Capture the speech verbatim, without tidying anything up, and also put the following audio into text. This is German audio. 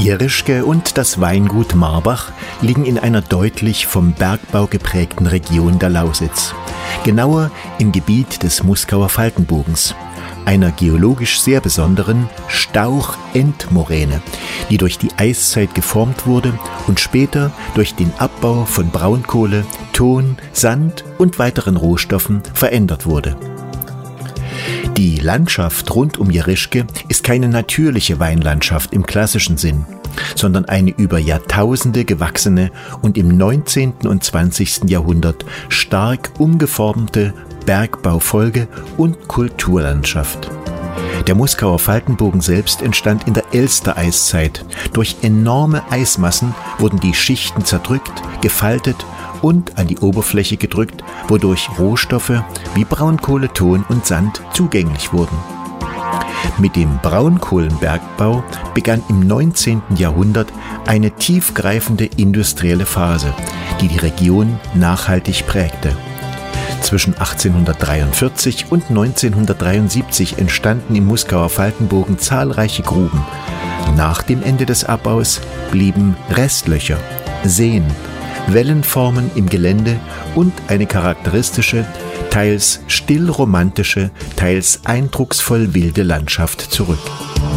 Jerischke und das Weingut Marbach liegen in einer deutlich vom Bergbau geprägten Region der Lausitz, genauer im Gebiet des Muskauer Faltenbogens, einer geologisch sehr besonderen Stauch-Endmoräne, die durch die Eiszeit geformt wurde und später durch den Abbau von Braunkohle, Ton, Sand und weiteren Rohstoffen verändert wurde. Die Landschaft rund um Jerischke ist keine natürliche Weinlandschaft im klassischen Sinn, sondern eine über Jahrtausende gewachsene und im neunzehnten und zwanzigsten Jahrhundert stark umgeformte Bergbaufolge- und Kulturlandschaft. Der Muskauer Faltenbogen selbst entstand in der Elster-Eiszeit. Durch enorme Eismassen wurden die Schichten zerdrückt, gefaltet und an die Oberfläche gedrückt, wodurch Rohstoffe wie Braunkohle, Ton und Sand zugänglich wurden. Mit dem Braunkohlenbergbau begann im neunzehnten Jahrhundert eine tiefgreifende industrielle Phase, die die Region nachhaltig prägte. Zwischen achtzehnhundertdreiundvierzig und neunzehnhundertdreiundsiebzig entstanden im Muskauer Faltenbogen zahlreiche Gruben. Nach dem Ende des Abbaus blieben Restlöcher, Seen, Wellenformen im Gelände und eine charakteristische, teils still romantische, teils eindrucksvoll wilde Landschaft zurück.